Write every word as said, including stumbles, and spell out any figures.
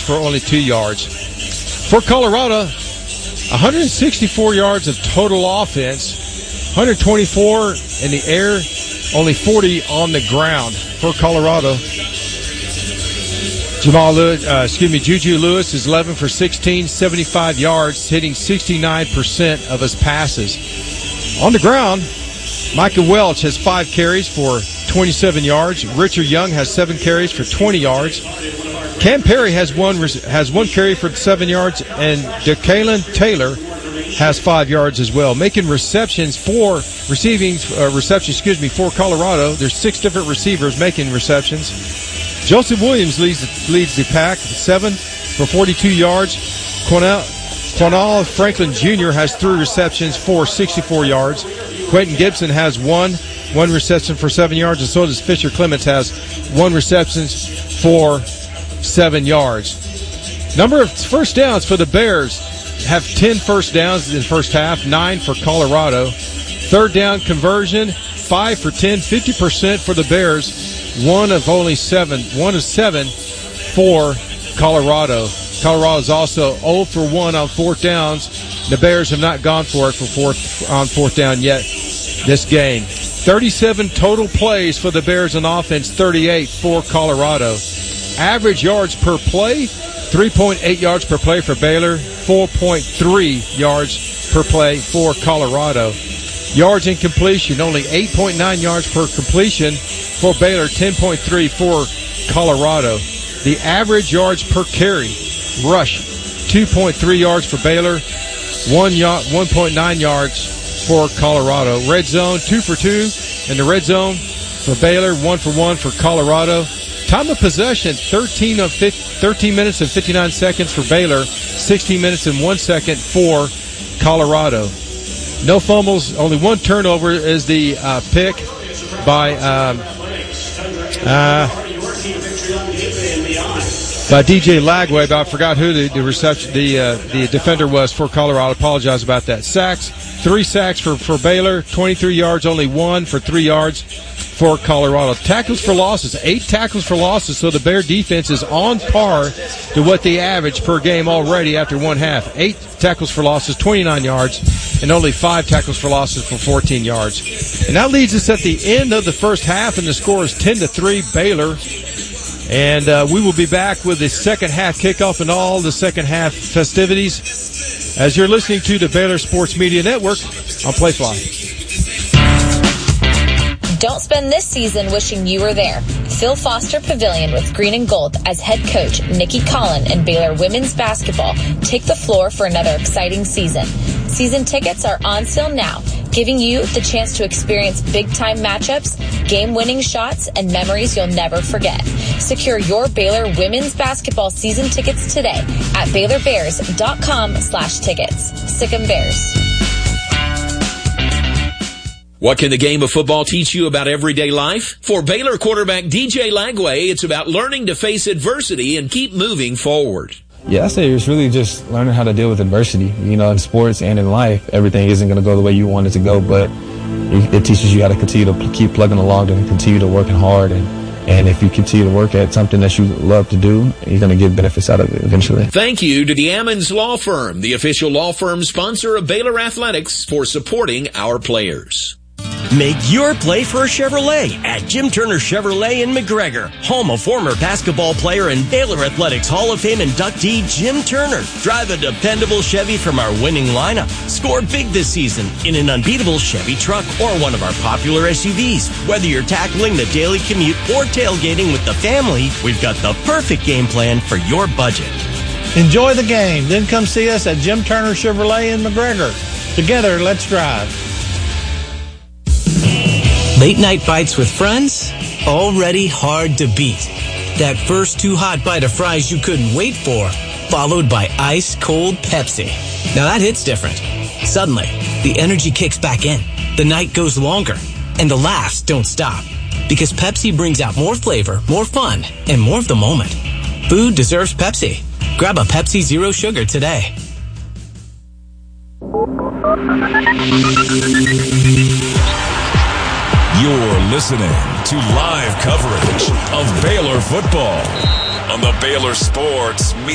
for only two yards. For Colorado, one hundred sixty-four yards of total offense, one hundred twenty-four in the air, only forty on the ground for Colorado. Jamal Lewis, uh, excuse me, Juju Lewis is eleven for sixteen, seventy-five yards, hitting sixty-nine percent of his passes. On the ground, Micah Welch has five carries for twenty-seven yards. Richard Young has seven carries for twenty yards. Cam Perry has one has one carry for seven yards, and DeKalen Taylor has five yards as well. Making receptions for receiving uh, receptions, excuse me, for Colorado. There's six different receivers making receptions. Joseph Williams leads leads the pack, seven for forty-two yards. Cornell, Cornell Franklin Junior has three receptions for sixty-four yards. Quentin Gibson has one, one reception for seven yards, and so does Fisher Clements has one reception for seven yards. Number of first downs for the Bears have ten first downs in the first half, nine for Colorado. Third down conversion, five for ten, fifty percent for the Bears. One of only seven, one of seven for Colorado. Colorado is also zero for one on fourth downs. The Bears have not gone for it for fourth on fourth down yet this game. thirty-seven total plays for the Bears on offense, thirty-eight for Colorado. Average yards per play, three point eight yards per play for Baylor, four point three yards per play for Colorado. Yards in completion, only eight point nine yards per completion for Baylor, ten point three for Colorado. The average yards per carry, rush, two point three yards for Baylor, one yard, one point nine yards for Colorado. Red zone, two for two in the red zone for Baylor, one for one for Colorado. Time of possession, thirteen of fifty, thirteen minutes and fifty-nine seconds for Baylor, sixteen minutes and one second for Colorado. No fumbles, only one turnover is the uh, pick by um, uh, by D J Lagway, but I forgot who the the, reception, the, uh, the defender was for Colorado. I apologize about that. Sacks, three sacks for, for Baylor, twenty-three yards, only one for three yards for Colorado. Tackles for losses, eight tackles for losses, so the Bear defense is on par to what they average per game already after one half. Eight tackles for losses, twenty-nine yards, and only five tackles for losses for fourteen yards. And that leads us at the end of the first half, and the score is ten to three Baylor. And uh, we will be back with the second half kickoff and all the second half festivities as you're listening to the Baylor Sports Media Network on Playfly. Don't spend this season wishing you were there. Phil Foster Pavilion with Green and Gold as head coach Nikki Collin and Baylor women's basketball take the floor for another exciting season. Season tickets are on sale now, giving you the chance to experience big-time matchups, game-winning shots, and memories you'll never forget. Secure your Baylor women's basketball season tickets today at Baylor Bears dot com slash tickets. Sic 'em Bears. What can the game of football teach you about everyday life? For Baylor quarterback D J Lagway, it's about learning to face adversity and keep moving forward. Yeah, I say it's really just learning how to deal with adversity. You know, in sports and in life, everything isn't going to go the way you want it to go, but it teaches you how to continue to keep plugging along and continue to working hard. And, and if you continue to work at something that you love to do, you're going to get benefits out of it eventually. Thank you to the Ammons Law Firm, the official law firm sponsor of Baylor Athletics, for supporting our players. Make your play for a Chevrolet at Jim Turner Chevrolet in McGregor, home of former basketball player and Baylor Athletics Hall of Fame inductee Jim Turner. Drive a dependable Chevy from our winning lineup. Score big this season in an unbeatable Chevy truck or one of our popular S U Vs. Whether you're tackling the daily commute or tailgating with the family, we've got the perfect game plan for your budget. Enjoy the game, then come see us at Jim Turner Chevrolet in McGregor. Together, let's drive. Late night bites with friends? Already hard to beat. That first too hot bite of fries you couldn't wait for, followed by ice cold Pepsi. Now that hits different. Suddenly, the energy kicks back in, the night goes longer, and the laughs don't stop. Because Pepsi brings out more flavor, more fun, and more of the moment. Food deserves Pepsi. Grab a Pepsi Zero Sugar today. You're listening to live coverage of Baylor football on the Baylor Sports Media